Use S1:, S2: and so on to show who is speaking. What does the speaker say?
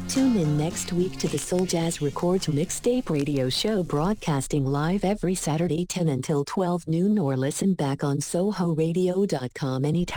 S1: Tune in next week to the Soul Jazz Records Mixtape Radio Show, broadcasting live every Saturday 10 until 12 noon, or listen back on SoHoRadio.com anytime.